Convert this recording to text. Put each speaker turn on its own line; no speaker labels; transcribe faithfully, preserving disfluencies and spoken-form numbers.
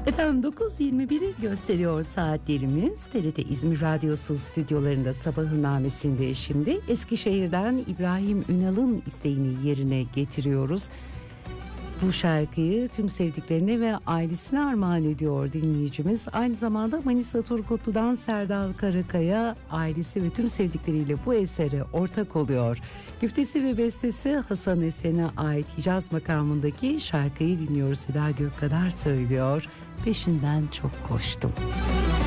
Efendim dokuz yirmi biri gösteriyor saatlerimiz. T R T İzmir Radyosu stüdyolarında Sabahın Namesi'nde şimdi Eskişehir'den İbrahim Ünal'ın isteğini yerine getiriyoruz. Bu şarkıyı tüm sevdiklerine ve ailesine armağan ediyor dinleyicimiz. Aynı zamanda Manisa Turgutlu'dan Serdal Karakaya ailesi ve tüm sevdikleriyle bu esere ortak oluyor. Güftesi ve bestesi Hasan Esen'e ait Hicaz makamındaki şarkıyı dinliyoruz. Seda Gökkader söylüyor. Peşinden çok koştum.